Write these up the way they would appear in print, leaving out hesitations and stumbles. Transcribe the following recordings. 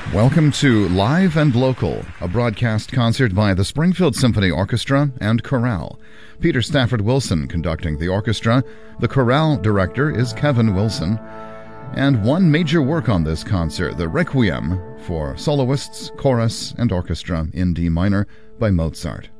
Welcome to Live and Local, a broadcast concert by the Springfield Symphony Orchestra and Chorale. Peter Stafford Wilson conducting the orchestra. The chorale director is Kevin Wilson. And one major work on this concert, the Requiem for soloists, chorus, and orchestra in D minor by Mozart.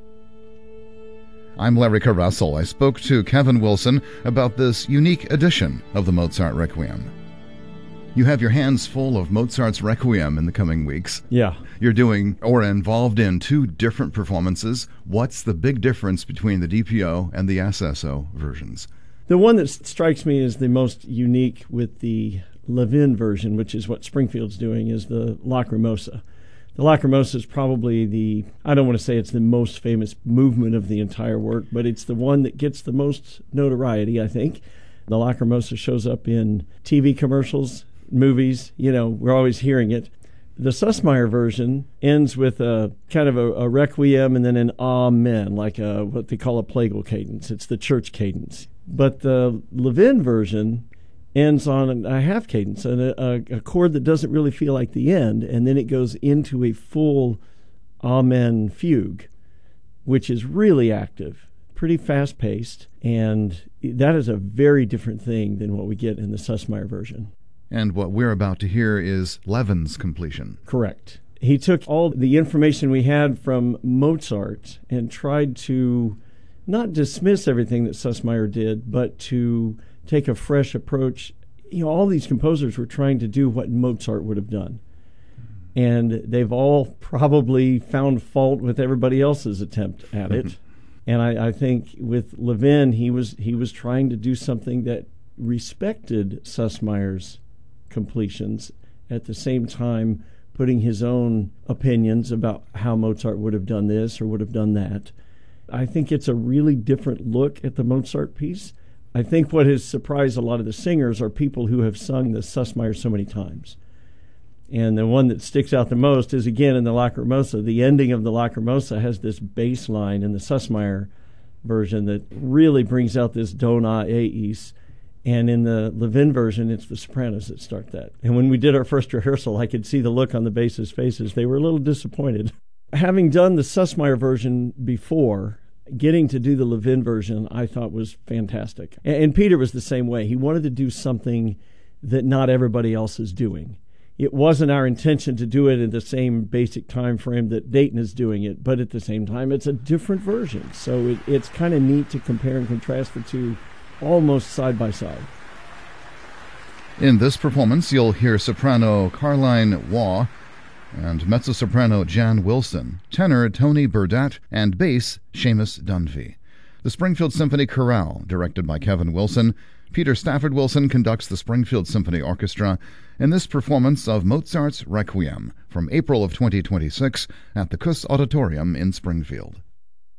I'm Larry Caressel. I spoke to Kevin Wilson about this unique edition of the Mozart Requiem. You have your hands full of Mozart's Requiem in the coming weeks. Yeah. You're doing or involved in two different performances. What's the big difference between the DPO and the SSO versions? The one that strikes me as the most unique with the Levin version, which is what Springfield's doing, is the Lacrimosa. The Lacrimosa is probably I don't want to say it's the most famous movement of the entire work, but it's the one that gets the most notoriety, I think. The Lacrimosa shows up in TV commercials, movies, we're always hearing it. The Sussmayer version ends with a kind of a requiem and then an amen, like what they call a plagal cadence. It's the church cadence. But the Levin version ends on a half cadence, a chord that doesn't really feel like the end, and then it goes into a full amen fugue, which is really active, pretty fast-paced, and that is a very different thing than what we get in the Sussmayer version. And what we're about to hear is Levin's completion. Correct. He took all the information we had from Mozart and tried to not dismiss everything that Sussmayer did, but to take a fresh approach. All these composers were trying to do what Mozart would have done. And they've all probably found fault with everybody else's attempt at it. And I think with Levin, he was trying to do something that respected Sussmayer's completions, at the same time putting his own opinions about how Mozart would have done this or would have done that. I think it's a really different look at the Mozart piece. I think what has surprised a lot of the singers are people who have sung the Sussmayer so many times. And the one that sticks out the most is, again, in the Lacrimosa. The ending of the Lacrimosa has this bass line in the Sussmayer version that really brings out this Dona Eis. And in the Levin version, it's the sopranos that start that. And when we did our first rehearsal, I could see the look on the bass's faces. They were a little disappointed. Having done the Sussmayer version before, getting to do the Levin version, I thought was fantastic. And Peter was the same way. He wanted to do something that not everybody else is doing. It wasn't our intention to do it in the same basic time frame that Dayton is doing it, but at the same time, it's a different version. So it's kind of neat to compare and contrast the two almost side by side. In this performance, you'll hear soprano Caroline Waugh and mezzo-soprano Jan Wilson, tenor Tony Burdett, and bass Seamus Dunphy. The Springfield Symphony Chorale, directed by Kevin Wilson. Peter Stafford Wilson conducts the Springfield Symphony Orchestra in this performance of Mozart's Requiem from April of 2026 at the Kuss Auditorium in Springfield.